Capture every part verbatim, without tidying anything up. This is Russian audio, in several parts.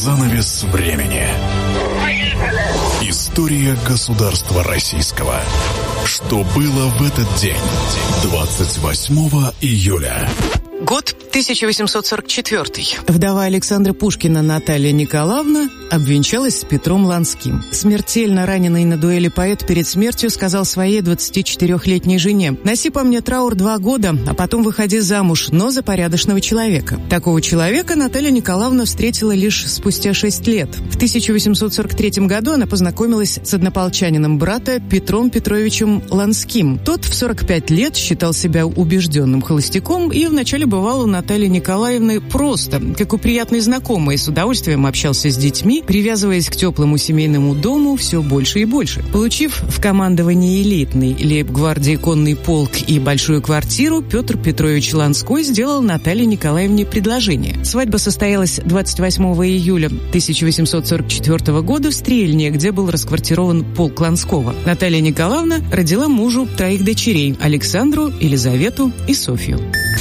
Занавес времени. История государства российского. Что было в этот день, двадцать восьмого июля? Год тысяча восемьсот сорок четвёртый. Вдова Александра Пушкина Наталья Николаевна обвенчалась с Петром Ланским. Смертельно раненый на дуэли поэт перед смертью сказал своей двадцатичетырёхлетней жене: «Носи по мне траур два года, а потом выходи замуж, но за порядочного человека». Такого человека Наталья Николаевна встретила лишь спустя шесть лет. В тысяча восемьсот сорок третьем году она познакомилась с однополчанином брата Петром Петровичем Ланским. Тот в сорок пять лет считал себя убежденным холостяком и вначале бывал у Натальи Николаевны просто, как у приятной знакомой, с удовольствием общался с детьми, привязываясь к теплому семейному дому все больше и больше. Получив в командовании элитный лейб-гвардии конный полк и большую квартиру, Петр Петрович Ланской сделал Наталье Николаевне предложение. Свадьба состоялась двадцать восьмого июля тысяча восемьсот сорок четвёртого года в Стрельне, где был расквартирован полк Ланского. Наталья Николаевна родила мужу троих дочерей: Александру, Елизавету и Софью.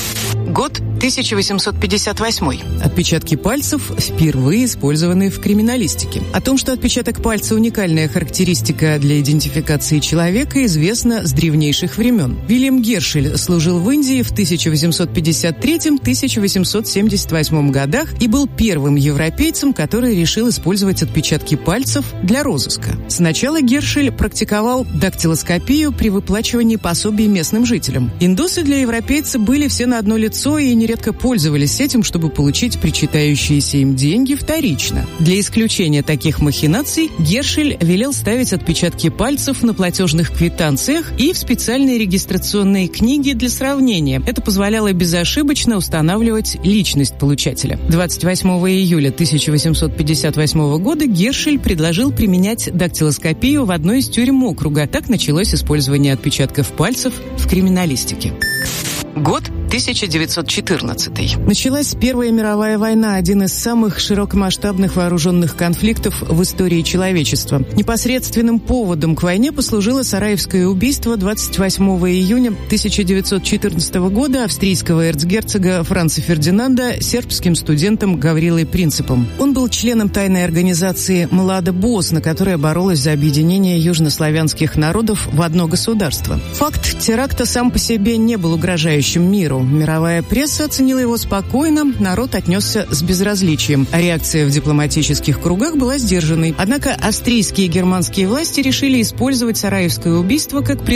Год тысяча восемьсот пятьдесят восьмой. Отпечатки пальцев впервые использованы в криминалистике. О том, что отпечаток пальца – уникальная характеристика для идентификации человека, известно с древнейших времен. Вильям Гершель служил в Индии в тысяча восемьсот пятьдесят третьем — тысяча восемьсот семьдесят восьмом годах и был первым европейцем, который решил использовать отпечатки пальцев для розыска. Сначала Гершель практиковал дактилоскопию при выплачивании пособий местным жителям. Индусы для европейца были все на одно лицо и нередко пользовались этим, чтобы получить причитающиеся им деньги вторично. Для исключения таких махинаций Гершель велел ставить отпечатки пальцев на платежных квитанциях и в специальные регистрационные книги для сравнения. Это позволяло безошибочно устанавливать личность получателя. двадцать восьмого июля тысяча восемьсот пятьдесят восьмого года Гершель предложил применять дактилоскопию в одной из тюрем округа. Так началось использование отпечатков пальцев в криминалистике. Год тысяча девятьсот четырнадцатый. Началась Первая мировая война, один из самых широкомасштабных вооруженных конфликтов в истории человечества. Непосредственным поводом к войне послужило сараевское убийство двадцать восьмого июня тысяча девятьсот четырнадцатого года австрийского эрцгерцога Франца Фердинанда сербским студентом Гаврилой Принципом. Он был членом тайной организации «Млада Босна», которая боролась за объединение южнославянских народов в одно государство. Факт теракта сам по себе не был угрожающим миру. Мировая пресса оценила его спокойно, народ отнесся с безразличием, а реакция в дипломатических кругах была сдержанной. Однако австрийские и германские власти решили использовать сараевское убийство как